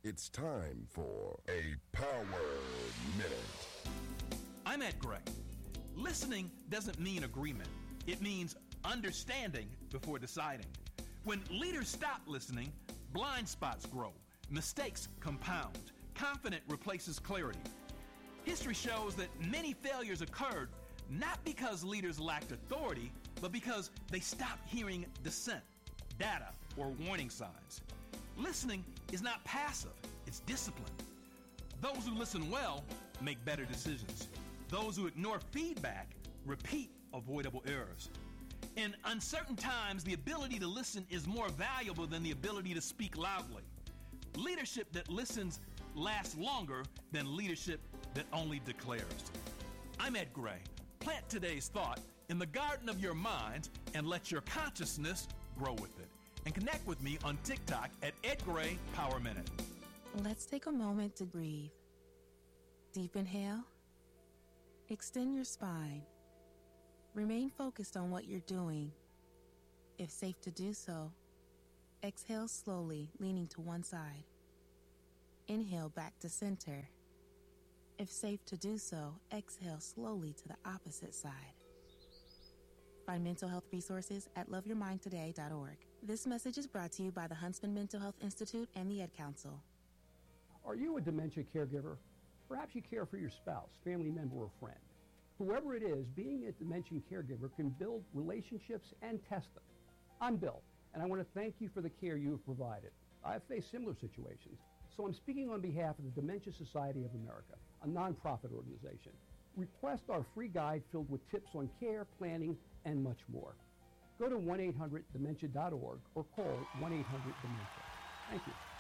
It's time for a Power Minute. I'm Ed Gray. Listening doesn't mean agreement. It means understanding before deciding. When leaders stop listening, blind spots grow, mistakes compound, confidence replaces clarity. History shows that many failures occurred not because leaders lacked authority, but because they stopped hearing dissent, data, or warning signs. Listening is not passive, it's discipline. Those who listen well make better decisions. Those who ignore feedback repeat avoidable errors. In uncertain times, the ability to listen is more valuable than the ability to speak loudly. Leadership that listens lasts longer than leadership that only declares. I'm Ed Gray. Plant today's thought in the garden of your mind and let your consciousness grow with it. And connect with me on TikTok at Ed Gray Power Minute. Let's take a moment to breathe. Deep inhale. Extend your spine. Remain focused on what you're doing. If safe to do so, exhale slowly, leaning to one side. Inhale back to center. If safe to do so, exhale slowly to the opposite side. Find mental health resources at loveyourmindtoday.org. This message is brought to you by the Huntsman Mental Health Institute and the Ed Council. Are you a dementia caregiver? Perhaps you care for your spouse, family member, or friend. Whoever it is, being a dementia caregiver can build relationships and test them. I'm Bill, and I want to thank you for the care you have provided. I've faced similar situations, so I'm speaking on behalf of the Dementia Society of America, a nonprofit organization. Request our free guide filled with tips on care, planning, and much more. Go to 1-800-DEMENTIA.org or call 1-800-DEMENTIA. Thank you.